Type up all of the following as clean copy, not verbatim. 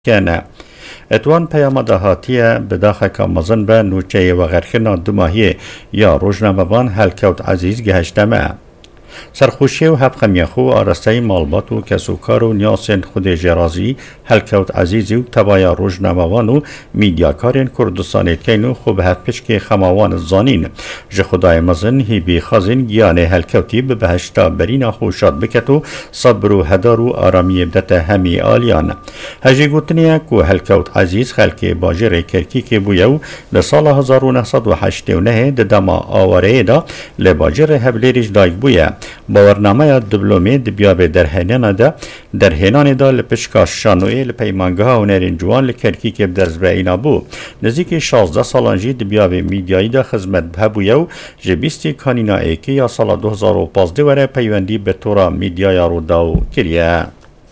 كان اتوان پیام دهاتیه بداخل که مزن به نوچه و غرخنا دو ماهیه یا روزنامه‌بان هلکوت عزیز گهشتمه. سرخوشی و هبخمی خو آرسته مالبات و کسوکار و نیاسن خود جرازی هلکوت عزیزی و تبایا روزنامه‌بان و میدیاکارین کردستان کینو خوب هفپش که خماوان زانین ج خدای مزن هی بی خازین گیانه هلکوتی به بهشتا برین خوشاد بکتو صبر و هدار و آرامی بدت همی آلیان. هجی گوتنیه که هلکوت عزیز خلک باجر کرکی که بویو لسال 1989 دما آواره دا لباجر هبلیریش دایگ بویه. باورنامه دیپلمی دبیاب درهنان دا لپشکا شانوی لپیمانگه ها و نرینجوان لکرکی که بدرز به اینا بو. نزدیک 16 سالانجی دبیاب میدیایی دا خدمت بهبویو جبیستی کانینا ایکی یا سال 2015 وره پیوندی به طورا میدیای رو داو کریه.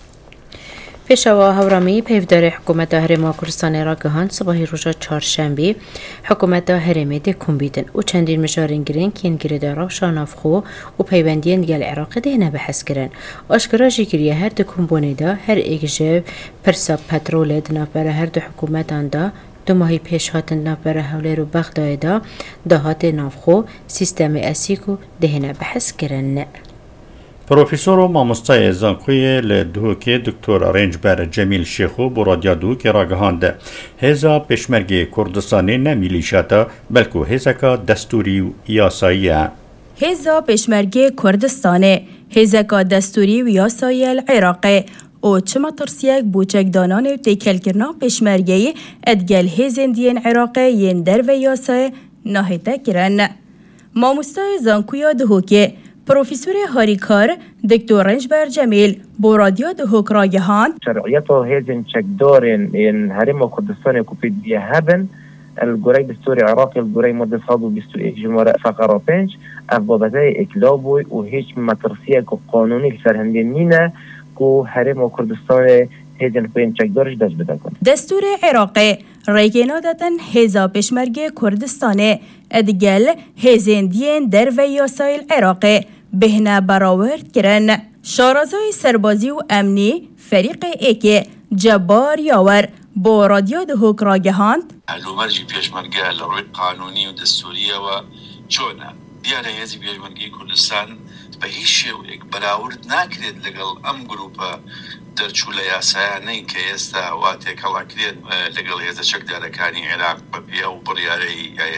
پیشوا هورامی پیودار حکومت هرم کردستان را گهان صبحی روز چهارشنبه حکومت هرم ده کمبیدن و چندین مجارین گرین کین گردارا شانافخو و پیوندین گل عراق ده نبحث کرن. آشکارا جیگریه هر ده کمبونه دا هر ایگجه پرسا پترول دنابره هر ده حکومتان دا دو ماهی پیش هاتن نابره حوله رو بغدای دا دهات نافخو سیستم اسیکو ده نبحث کرن. پروفیسور و مامستای زانکوی لدهوکی دکتر رنجبر جمیل شیخو برادیا دوکی را گهانده. هزا پشمرگی کردستانی نه میلیشاتا بلکو هزاکا دستوری و یاساییه. هزا پشمرگی کردستانه هزاکا دستوری و یاسایی العراقه او چما ترسیک بوچکدانان و تیکل کرنا پشمرگی ادگل هزندین عراقه ین در و یاسای ناهیتا کرن. مامستای زانکوی دهوکی پروفیسور هاریکار دکتر رنجبر جمیل با رادیو دهوک را گهاند شرعیت و هیزن چکدارن این هرم و کردستان کوپید بیه هبن الگوری دستور عراقی الگوری مدت 121 جمهور فقره 5 افبابته اکلابوی و هیچ مترسیه که قانونی سرهندی نینه که هرم و کردستان هیزن پین چکدارش دست بده کن. دستور عراقی ریگینا دادن هزا پشمرگ کردستانه ادگل هیزن دین در و یاسایل عراقی بهنه براورد کرن. شارازای سربازی و امنی فریق ایک جبار یاور با رادیو دهوک را گهاند علومرجی پیشمرگه لروی قانونی و دستوریه و چونه دیاره هزی پیشمرگی کردستان به هیچ شیء براورد نکرد لگل ام گروپا در چوله یاسایانه که استا واتی کلا کرد لگل هزا چکدارکانی عراق ببیا و بریاره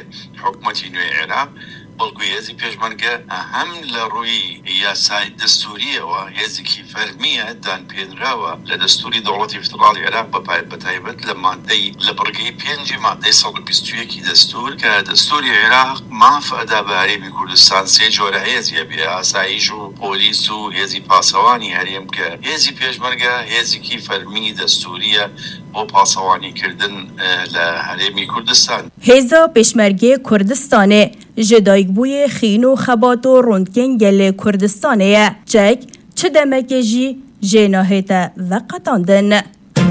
حکومتی نوی عراق بلکو هزی پیشمرگه هم لروی یاسای دستوریه و هزی که فرمیه دان پیدرا و لدستوری دولتی فترال عراق بتایبت لماده لبرگی پینجی ماده 121 دستور که دستوری عراق مافعده باری بی کردستان سی جوره هزی بی آسایش و پولیس و هزی پاسوانی هریم که هزی پیشمرگه هزی که فرمی دستوریه و پاسوانی کردن لحرمی کردستان. هزا پشمرگی کردستانه جدایگ بوی خین و خبات و روندکن گل کردستانه چک چه دمکه جی جناهیت و قطاندن.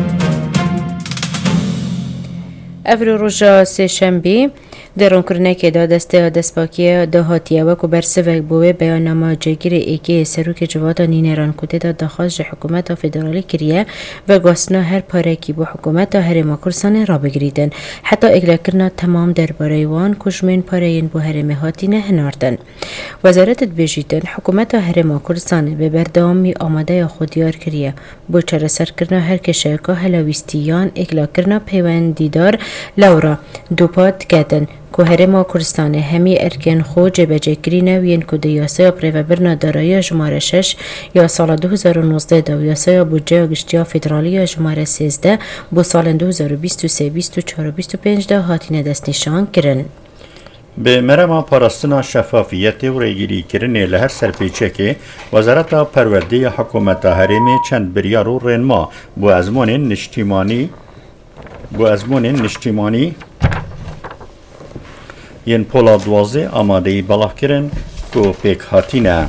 افرو روژا سه شنبی درون کرنه که دسته دستپاکی دهاتیه و که برسوک بوه بیاننامه جگیر ایکی سروک جواتا نینران کده دا دخواست حکومت فدرالی کریه و گوستنا هر پارکی با حکومت هرم کردستان را بگریدن حتی اگلا کرنا تمام درباره وان کشمین پارین با هرم هاتینه هناردن. وزارت بیجیدن حکومت هرم کردستان به بردامی آماده خودیار کریه با چرا سر کرنا هر کشایکا هلاویستیان اگلا کرنا پیوندیدار لورا دوپاد کدن که هرم کردستان همی ارکن خو جبجه کرینه وین که دیاسه پریو برنا دارای جماره 6 یا سال 2019 دا و یاسه بودجه گشتیا فدرالی جماره 13 با سال 2023 24 و 25 دا هاتین دست نشان کرن. به مرما پاراستنا شفافیت و ریگیری کرنه لهر سرپیچه که وزارت پرورده حکومت هرمی چند بریار و رنما با ازمون نشتیمانی ین پولا دوازه آماده بلاغ کرن که پیک هاتینه.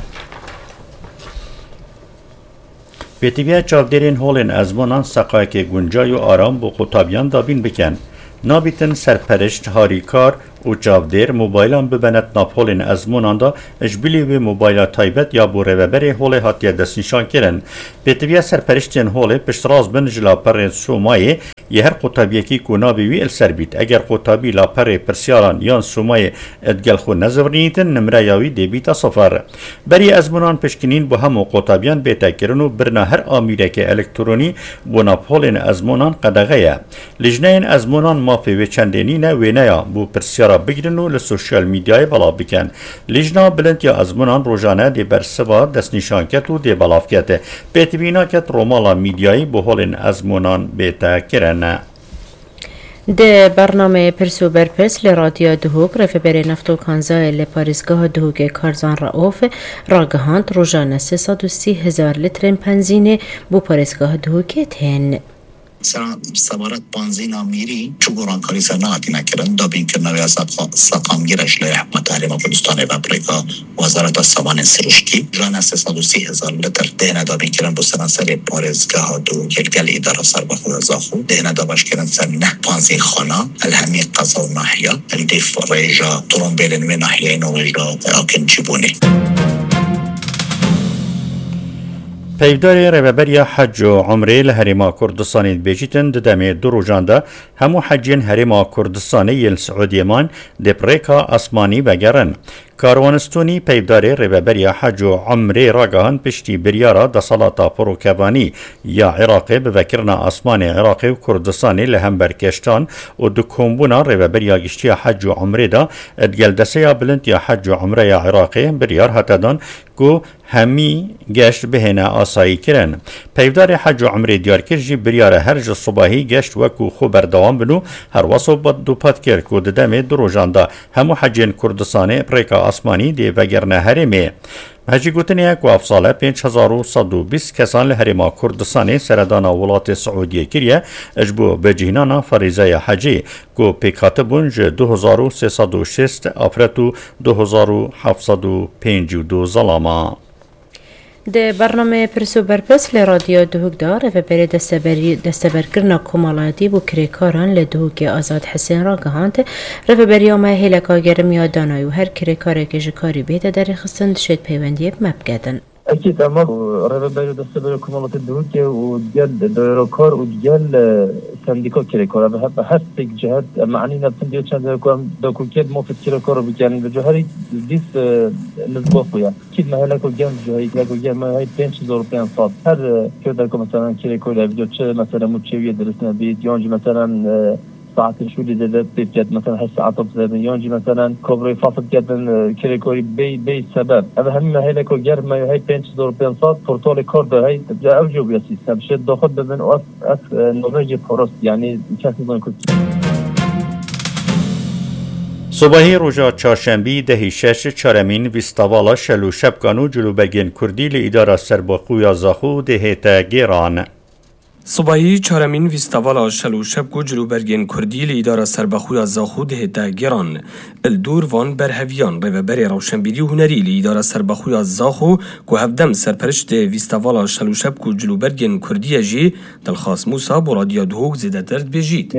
بیتیویه چاودرین هولین ازمونان سقای که گنجای و آرام با خطابیان دابین بکن. نابیتن سرپرشت هاریکار و چاودیر موبایلان ببند ناپولین ازمونان دا اجبیلی و موبایل تایبت یا بوره و بری هول هاتیه دست نشان کرن. پیتویا سرپرشتین هول پشتراز بن جلا پر سومایه یه هر قطابیه کی کنابی وی السر بیت. اگر قطابی لا پر پرسیاران یان سومایه ادگل خو نزورنیتن نمره یاوی دی بیتا صفر. بری ازمونان پشکنین با همو قطابیان بیتا کرنو برنا هر آمیره که الکترونی بو ناپولین ازمونان قدغیه. لجنین ازمونان مافی و چندینی نه و نیا بو پرسیار بگیرن و لسوشیال میدیای بالا بکن. لیجنا بلند یا ازمونان روزانه دی برسوا دست نشان کت و دی بالاف کت. بیتبینا کت رومالا میدیای با حال ازمونان بیتا کرن. ده برنامه پرسو برپرس لرادیو دهوک رفبر نفتو کانزای لپاریزگاه دهوک کارزان رئوف راگهاند روزانه 330,000 لیتر بنزین بو پاریزگاه دهوک تهن. سوارت بنزین میری چو گرانکاری سر نهاتی نکردن دابین که نوی از سقامگیرش لای حکمت حریم کردستان و امریکا وزارت سوان سروشکی جان 330,000 لیتر دهنه دابین کردن بو سر پارزگاه دو گل اداره سر بخور زاخو دهنه دابش کردن سر نه بنزین خانه الهمی قضا و ناحیه الدیف ریجا ترونبیلن و ناحیه نویجا اکن جیبونی. پیداری رهبری حج و عمره لهرما کردستانی بیجیتن ددم دو روزانده همو حجین هرما کردستانی یل سعودیمان دپریکا اسمانی بگرن. کاروانستونی پیداری رهبری حج و عمره راگهان پشتی بریارا دسالاتا پروکبانی یا عراقی به وکرنا اسمان عراقی و کردستانی لهم برکشتان و دو کمبونا رهبری گشتی حج و عمره دا ادگل دسیا بلند یا حج و عمره یا عراقی بریار هتدان کو همی گشت بهنه آسایی کرن. پیدار حج و عمره دیار کرجی بریار هرج صباحی گشت وکو خو بردوام بنو هر وصو بد دو پت کر کو ددم دو روزانده همو حجین کردستانی پریکا اسمانی دی وگرنه هرمه. هجی گوتنیه که افصاله 5120 کسان لحرما کردستانی سردان ولات سعودیه کریه اجبو بجهنانا فریزه حجی که پیکات بونج 2306 افرتو 2752 ظلامه. ده برنامه پرسو برپس لرادیو دهوک دار و بری دستبرگرنا کمالاتی بو کریکاران لدهوک آزاد حسین را گهانت رو بریامه هیلکا گرم یا دانایو هر کریکاره که جکاری بیده در خستند شد پیوندیه مبگدن. أكيد أما ربنا دستور كمالات الدولة وديال ديروكار وديال سنديكا كريكار هذا حسب جهات معنينا بسنديو كان دوكو كيد مو في كريكار بكان بجهري ديس نزبوفيا أكيد ما هلاكو جام جهري لاكو جام ما هاي 5000 صاد هر كذا مثلا كريكار فيديو مثلا متشوية درسنا بيديونج مثلا ساعات شو اللي زادت بجد مثلا هالساعات بزاد يونجي مثلا كوبري فاصل جدا كريكوري بي سبب هذا هم هيك وجر ما هي 5000 صاد بورتال كارد هي اوجو بيسيستم شد داخل بدن اس نموذج فورست يعني كاسي كنت صبحی روزا چهارشنبه دهی 6 چهارمین ویستاوالا شلو شبکانو جلوبرگین کردی لاداره سرباخویا زاخو دهیتا گیران. صبحی چهارمین ویستاوالا شلو شبکو جلوبرگین کردی لاداره سرباخویا زاخو دهیتا گیران. الدور وان برهویان رهبری روشنبیری هنری لاداره سرباخویا زاخو که هفدم سرپرشت ویستاوالا شلو شبکو جلوبرگین کردی جی دلخواست موسا برادیا دهوک زیده درد بجید.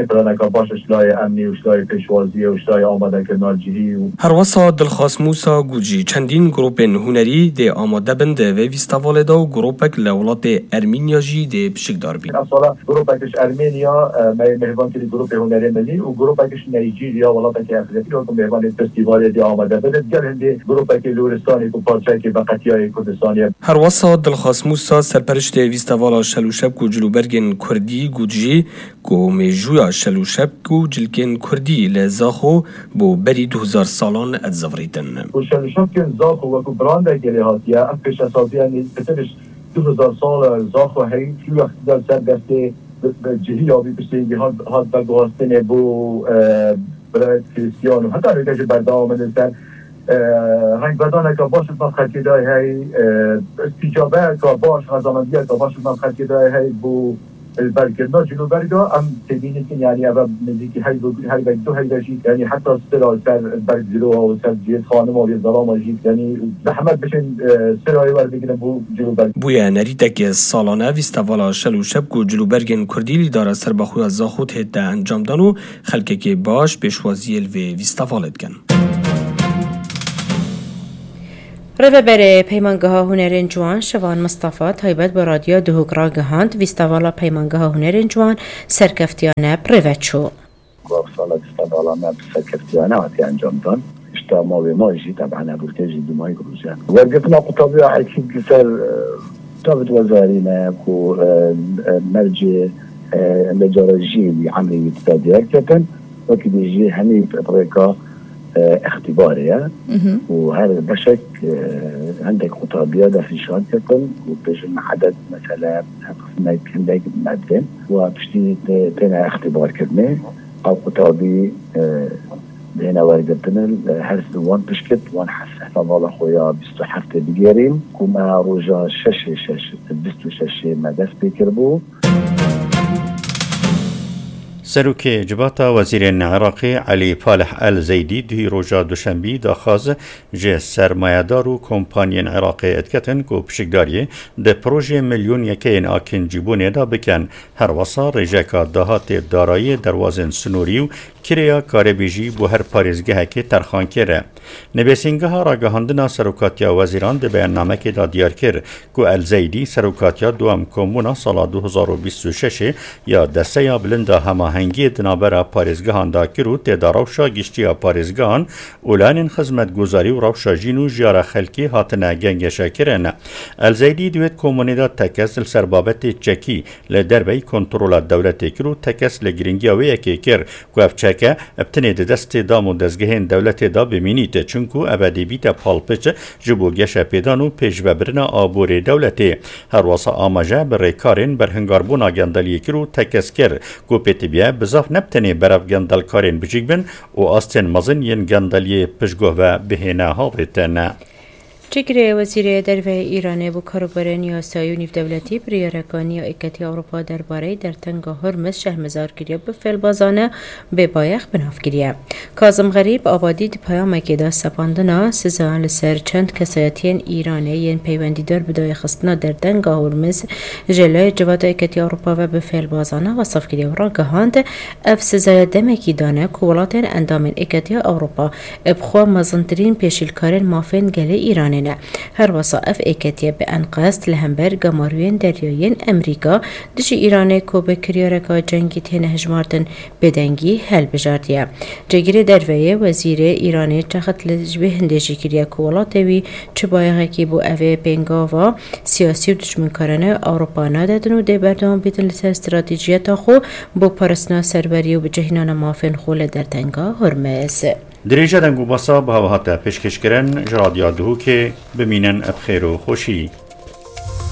هر وسا دلخواست موسا گوجی چندین گروپن هنری ده آماده بنده و ویستاوالا دا و گروپک لولات ارمینیا جی ده بشک دار بید. اصلا گروپکش ارمینیا مهمان کلی گروپ هنری ملی و گروپکش نیجیریا ولات که افریقی و مهمان فستیوال دی آماده بده دیگر هندی گروپک لورستانی کو پارچه که بقیای کردستانی. هر وسا دلخواست موسا سرپرشت ویستاوالا شلو شبکو جلوبرگین کردی گوجی کو میجویا شلو شبکو جلکن کردی لزاخو بو بری 2000 سالان اتزوریدن. شلو شبکن زاخو و کو براند گلی هاتیه افش اساسیه نیستش 2000 سال زاخو هی شو اختیار سرگسته جهی آبی بسیاری هات بگوهستنه بو برای کریستیانو حتی اگه که بردام منستن رنگ بدانه که باشد من خرکیدای هی استیجابه که باش خزامندیه که باشد من خرکیدای هی بو البرگرنا جلو برگا ام تبینید که یعنی اول نزدیکی هی دو هی داشید یعنی حتی سر برگ جلو و سر جیت خانم و ظلام اجید یعنی زحمت بشن سرای ور بگیرن بو جلو برگ بویا نریتک سالانه ویستاوالا شل و شب کو جلو برگن کردی لیدار سربخوی زاخود هده انجام دانو خلکه که باش پیشوازی الوی ویستاوالت کن. رهبر پیمانگاه هنرین جوان شوان مصطفی تایبت با رادیو دهوگرا گهاند ویستاوالا پیمانگاه هنرین جوان سرکفتیانه پریوت شو. سال ویستاوالا ما سرکفتیانه وقتی انجام دان. اشتا ما به ماجی طبعا ابوتاجی دمای گروزیان. وقتنا قطبی حکیم کسر تابت وزارينا كو مرجع لجارجي بعملية ويكيبيديا كتن وكده يجي هني بطريقة اختبارية وهذا بشك عندك خطابية ده في شان كتن وبيجن عدد مثلا ما يمكن مقدم وبشتي تنا اختبار كدني أو خطابي هنا واردتنا هرس وان بشكت وان حسه فضل خويا بستو حفته بجيرين كما رجا شاشة بستو شاشة ما دست بيكربو سروک جباتا وزیر عراقی علی فالح الزیدی دی روژا دوشنبی داخواز جه سرمایه‌دار و کمپانین عراقی ادکتن کو پشکداری ده پروژه میلیون یکین آکن جیبونه دا بکن هر وصا رجاکا دهات دارایی دروازن سنوری و کریا کاربیجی بو هر پاریزگاه که ترخان کره. نبیسینگه ها را گهاندنا سروکاتیا وزیران ده بیان نامه که دا دیار کر کو الزیدی سروکاتیا دوام کمونا سال 2026 یا دسته یا بلنده هماهنگی دنابرا پاریزگاهان دا کرو تیدا روشا گشتیا پاریزگاهان اولانین خدمت گذاری و روشا جینو جیارا خلکی هاتنه گنگشا کرن. الزیدی دوید کومونیدا تکس لسربابت چکی لدربی کنترول دولت کرو تکس لگرینگی اوی اکی کر کو افچکه ابتنی دست دام و دزگهین دولت دا بمینیت چونکو ابدی بیت پالپچ جبو گشه پیدانو پیش ببرنا آبور دولتی هر واسا آماجه بر ریکارین بر هنگاربونا گندلی کرو تکس کر کو پیتبیه بزاف نبتنی برف گندل کارین بجیگ بن و آستین مزن ین گندلی پشگوه و بهینه هاوریتن. چکره وزیر دروه ایرانه بو کاروبارن یاسایی و نیف دولتی پریارکانی ایکتی اروپا درباره در تنگا هرمز شهرمزار کریه به فیلبازانه به بایخ بناف کریه. کاظم غریب آبادی دی پیام اکیدا سپاندنا سزان لسر چند کسایتین ایرانه ین پیوندیدار بدای خستنا در تنگا هرمز جلوی جواد ایکتی اروپا و به فیلبازانه وصف کریه و را گهاند اف سزای دمکی دانه کولاتین اندامن ایکتی اروپا ابخوا مزنترین پیشیلکارن مافین گله ایرانه هر وصائف ایکتیه به انقاست لهمبر گماروین دریایین امریکا دشی ایران کو به کریارکا جنگی تین هجمارتن بدنگی هل بجاردیه. جگیر درویه وزیر ایرانی چخت لجبه هندشی کریا کولاتوی چه بایغه کی بو اوه بینگاوا سیاسی و دشمنکارانه اروپا ناددن و دی بردام بیتن لسر استراتیجیتا خو بو پرسنا سربری و بجهنان مافن خول در تنگا هرمز. دریجه دنگو باسا به هواهات پیشکش کرن جرادیا دهو که بمینن ابخیر و خوشی.